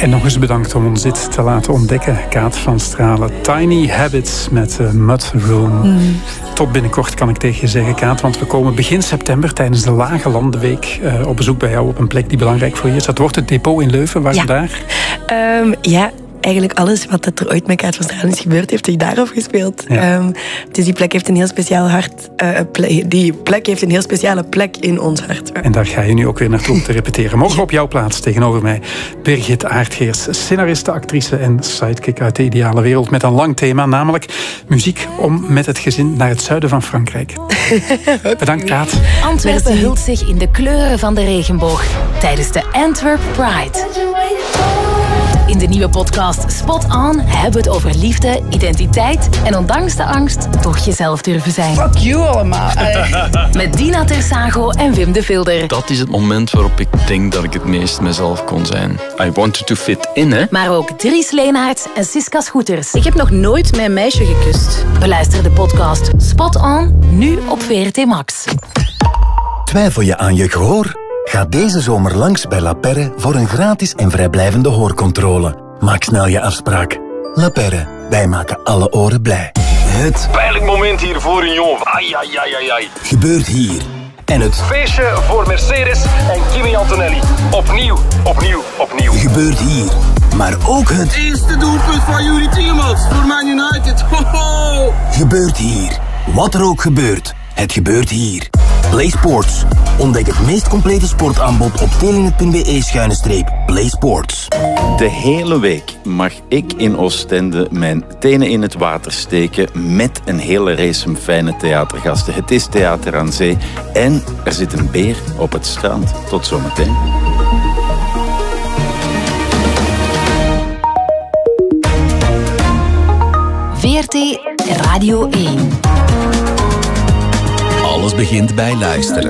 En nog eens bedankt om ons dit te laten ontdekken, Kaat van Stralen. Tiny Habits met Mud Room. Tot binnenkort kan ik tegen je zeggen, Kaat, want we komen begin september tijdens de Lage Landenweek op bezoek bij jou op een plek die belangrijk voor je is. Dat wordt het depot in Leuven. Waar is het daar? Eigenlijk alles wat er ooit met Kaat van Stralen is gebeurd, heeft zich daar afgespeeld. Ja. Dus die plek heeft een heel speciaal hart. Die plek heeft een heel speciale plek in ons hart. En daar ga je nu ook weer naartoe om te repeteren. Morgen op jouw plaats tegenover mij Birgit Aardgeers, scenariste, actrice en sidekick uit de ideale wereld met een lang thema, namelijk muziek om met het gezin naar het zuiden van Frankrijk. Bedankt, Kaat. Antwerpen hult zich in de kleuren van de regenboog tijdens de Antwerp Pride. In de nieuwe podcast Spot On hebben we het over liefde, identiteit en ondanks de angst toch jezelf durven zijn. Fuck you allemaal. Met Dina Tersago en Wim de Vilder. Dat is het moment waarop ik denk dat ik het meest mezelf kon zijn. I wanted to fit in, hè. Maar ook Dries Leenaerts en Siska Schoeters. Ik heb nog nooit mijn meisje gekust. Beluister de podcast Spot On, nu op VRT Max. Twijfel je aan je gehoor? Ga deze zomer langs bij La Perre voor een gratis en vrijblijvende hoorcontrole. Maak snel je afspraak. La Perre, wij maken alle oren blij. Het pijnlijk moment hier voor een jongen. Ai. gebeurt hier. En het Feestje voor Mercedes en Kimi Antonelli. Opnieuw. gebeurt hier. Maar ook het Eerste doelpunt van Yuri Tielemans voor Man United. Ho. gebeurt hier. Wat er ook gebeurt, het gebeurt hier. Play Sports. Ontdek het meest complete sportaanbod op telenet.be/Play Sports. De hele week mag ik in Oostende mijn tenen in het water steken met een hele race fijne theatergasten. Het is Theater aan Zee en er zit een beer op het strand. Tot zometeen. VRT Radio 1. Alles begint bij luisteren.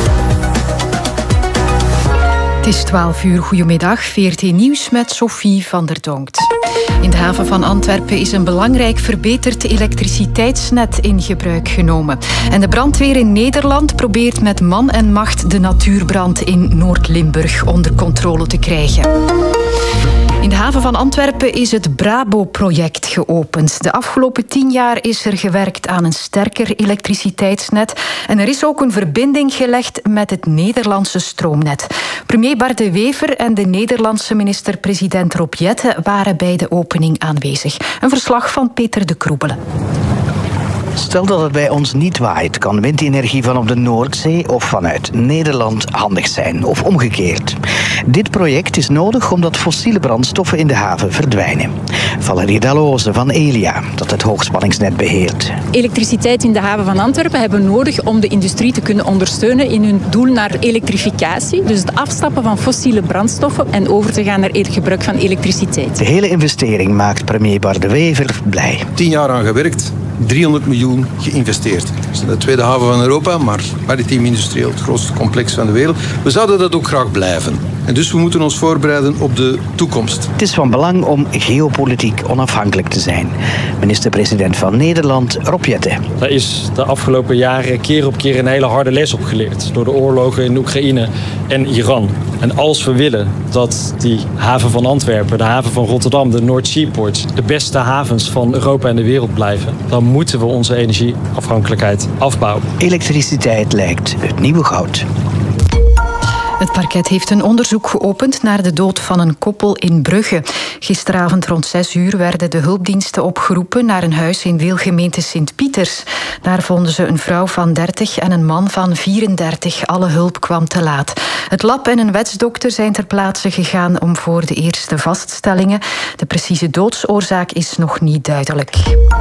Het is 12 uur. Goedemiddag. VRT Nieuws met Sophie van der Donkt. In de haven van Antwerpen is een belangrijk verbeterd elektriciteitsnet in gebruik genomen. En de brandweer in Nederland probeert met man en macht de natuurbrand in Noord-Limburg onder controle te krijgen. In de haven van Antwerpen is het Brabo-project geopend. De afgelopen 10 jaar is er gewerkt aan een sterker elektriciteitsnet. En er is ook een verbinding gelegd met het Nederlandse stroomnet. Premier Bart De Wever en de Nederlandse minister-president Rob Jetten waren bij de opening aanwezig. Een verslag van Peter de Kroebelen. Stel dat het bij ons niet waait, kan windenergie van op de Noordzee of vanuit Nederland handig zijn, of omgekeerd. Dit project is nodig omdat fossiele brandstoffen in de haven verdwijnen. Valerie Dalloze van Elia, dat het hoogspanningsnet beheert. Elektriciteit in de haven van Antwerpen hebben we nodig om de industrie te kunnen ondersteunen in hun doel naar elektrificatie. Dus het afstappen van fossiele brandstoffen en over te gaan naar het gebruik van elektriciteit. De hele investering maakt premier Bart De Wever blij. 10 jaar aan gewerkt, 300 miljoen geïnvesteerd. Het is de tweede haven van Europa, maar maritiem industrieel het grootste complex van de wereld. We zouden dat ook graag blijven. En dus we moeten ons voorbereiden op de toekomst. Het is van belang om geopolitiek onafhankelijk te zijn. Minister-president van Nederland, Rob Jetten. Daar is de afgelopen jaren keer op keer een hele harde les op geleerd. Door de oorlogen in Oekraïne en Iran. En als we willen dat die haven van Antwerpen, de haven van Rotterdam, de North Seaports, de beste havens van Europa en de wereld blijven, dan moeten we onze energieafhankelijkheid afbouwen. Elektriciteit lijkt het nieuwe goud. Het parket heeft een onderzoek geopend naar de dood van een koppel in Brugge. Gisteravond rond 6 uur werden de hulpdiensten opgeroepen naar een huis in deelgemeente Sint-Pieters. Daar vonden ze een vrouw van 30 en een man van 34. Alle hulp kwam te laat. Het lab en een wetsdokter zijn ter plaatse gegaan om voor de eerste vaststellingen. De precieze doodsoorzaak is nog niet duidelijk.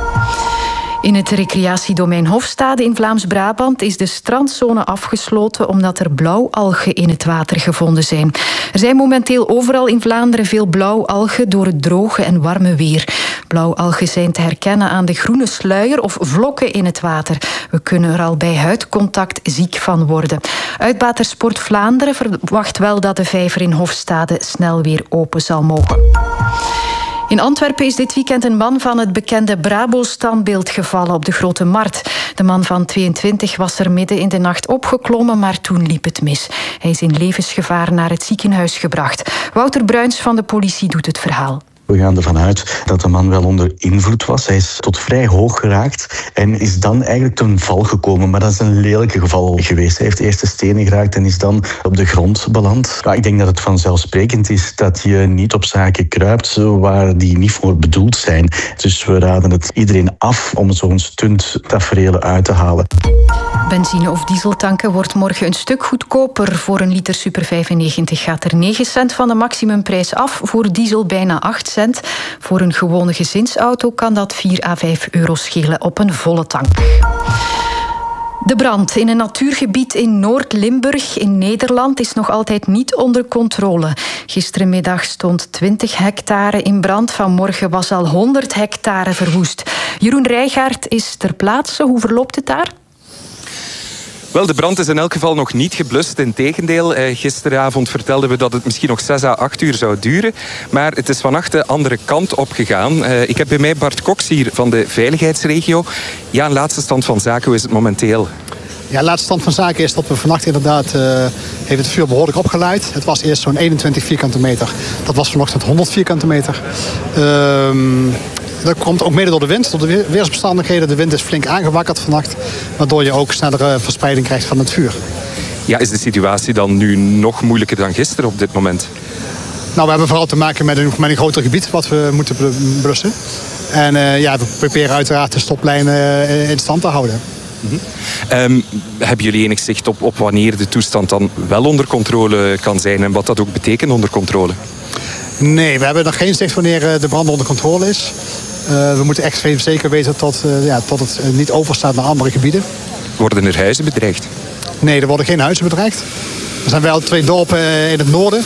In het recreatiedomein Hofstade in Vlaams-Brabant is de strandzone afgesloten omdat er blauwalgen in het water gevonden zijn. Er zijn momenteel overal in Vlaanderen veel blauwalgen door het droge en warme weer. Blauwalgen zijn te herkennen aan de groene sluier of vlokken in het water. We kunnen er al bij huidcontact ziek van worden. Uitbater Sport Vlaanderen verwacht wel dat de vijver in Hofstade snel weer open zal mogen. In Antwerpen is dit weekend een man van het bekende Brabo-standbeeld gevallen op de Grote Markt. De man van 22 was er midden in de nacht opgeklommen, maar toen liep het mis. Hij is in levensgevaar naar het ziekenhuis gebracht. Wouter Bruins van de politie doet het verhaal. We gaan ervan uit dat de man wel onder invloed was. Hij is tot vrij hoog geraakt en is dan eigenlijk ten val gekomen. Maar dat is een lelijke geval geweest. Hij heeft eerst de stenen geraakt en is dan op de grond beland. Maar ik denk dat het vanzelfsprekend is dat je niet op zaken kruipt waar die niet voor bedoeld zijn. Dus we raden het iedereen af om zo'n stunttaferelen uit te halen. Benzine of dieseltanken wordt morgen een stuk goedkoper. Voor een liter Super 95 gaat er 9 cent van de maximumprijs af. Voor diesel bijna 8 cent. Voor een gewone gezinsauto kan dat 4 à 5 euro schelen op een volle tank. De brand in een natuurgebied in Noord-Limburg in Nederland is nog altijd niet onder controle. Gisterenmiddag stond 20 hectare in brand. Vanmorgen was al 100 hectare verwoest. Jeroen Rijgaard is ter plaatse. Hoe verloopt het daar? Wel, de brand is in elk geval nog niet geblust. Integendeel, gisteravond vertelden we dat het misschien nog 6 à 8 uur zou duren. Maar het is vannacht de andere kant opgegaan. Ik heb bij mij Bart Cox hier van de veiligheidsregio. Ja, een laatste stand van zaken, hoe is het momenteel? Ja, de laatste stand van zaken is dat we vannacht inderdaad heeft het vuur behoorlijk opgeleid. Het was eerst zo'n 21 vierkante meter. Dat was vanochtend 100 vierkante meter. Dat komt ook mede door de wind, door de weersomstandigheden. De wind is flink aangewakkerd vannacht, waardoor je ook snellere verspreiding krijgt van het vuur. Ja, is de situatie dan nu nog moeilijker dan gisteren op dit moment? Nou, we hebben vooral te maken met een groter gebied wat we moeten blussen. En we proberen uiteraard de stoplijnen in stand te houden. Hebben jullie enig zicht op wanneer de toestand dan wel onder controle kan zijn en wat dat ook betekent onder controle? Nee, we hebben nog geen zicht wanneer de brand onder controle is. We moeten echt even zeker weten tot het niet overstaat naar andere gebieden. Worden er huizen bedreigd? Nee, er worden geen huizen bedreigd. Er zijn wel 2 dorpen in het noorden.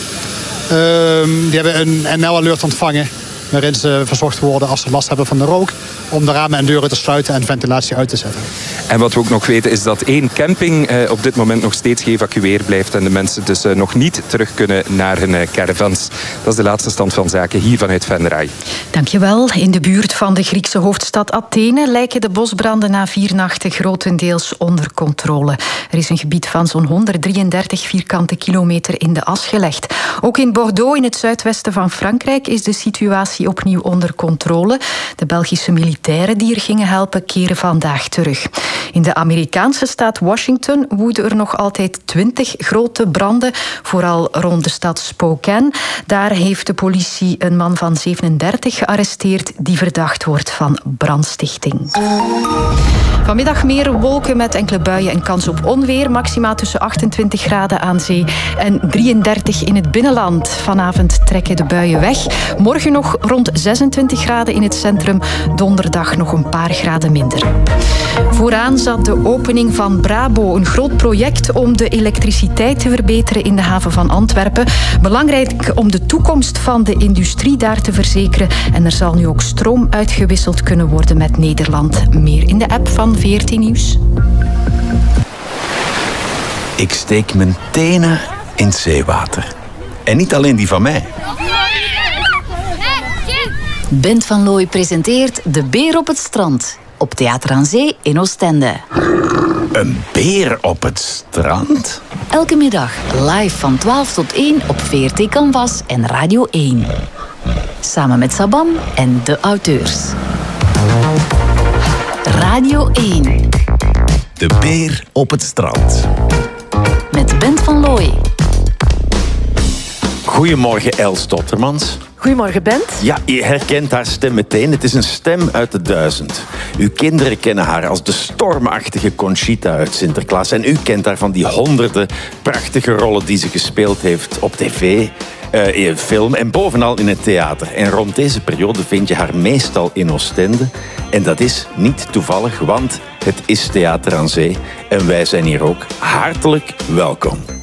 Die hebben een NL-alert ontvangen, waarin ze verzocht worden als ze last hebben van de rook om de ramen en deuren te sluiten en ventilatie uit te zetten. En wat we ook nog weten is dat 1 camping op dit moment nog steeds geëvacueerd blijft en de mensen dus nog niet terug kunnen naar hun caravans. Dat is de laatste stand van zaken hier vanuit Venray. Dankjewel. In de buurt van de Griekse hoofdstad Athene lijken de bosbranden na 4 nachten grotendeels onder controle. Er is een gebied van zo'n 133 vierkante kilometer in de as gelegd. Ook in Bordeaux, in het zuidwesten van Frankrijk, is de situatie opnieuw onder controle. De Belgische militairen die er gingen helpen keren vandaag terug. In de Amerikaanse staat Washington woeden er nog altijd 20 grote branden, vooral rond de stad Spokane. Daar heeft de politie een man van 37 gearresteerd die verdacht wordt van brandstichting. Vanmiddag meer wolken met enkele buien en kans op onweer. Maxima tussen 28 graden aan zee en 33 in het binnenland. Vanavond trekken de buien weg. Morgen nog rond 26 graden in het centrum. Donderdag nog een paar graden minder. Vooraan zat de opening van Brabo. Een groot project om de elektriciteit te verbeteren in de haven van Antwerpen. Belangrijk om de toekomst van de industrie daar te verzekeren. En er zal nu ook stroom uitgewisseld kunnen worden met Nederland. Meer in de app van VRT Nieuws. Ik steek mijn tenen in het zeewater. En niet alleen die van mij. Bent van Looy presenteert De Beer op het strand. Op Theater aan Zee in Oostende. Een beer op het strand? Elke middag live van 12 tot 1 op VRT Canvas en Radio 1. Samen met Sabam en de auteurs. Radio 1. De Beer op het strand. Met Bent van Looy. Goedemorgen, Els Tottermans. Goedemorgen, Bent. Ja, je herkent haar stem meteen. Het is een stem uit de 1000. Uw kinderen kennen haar als de stormachtige Conchita uit Sinterklaas. En u kent haar van die honderden prachtige rollen die ze gespeeld heeft op tv, in film en bovenal in het theater. En rond deze periode vind je haar meestal in Oostende. En dat is niet toevallig, want het is Theater aan Zee. En wij zijn hier ook hartelijk welkom.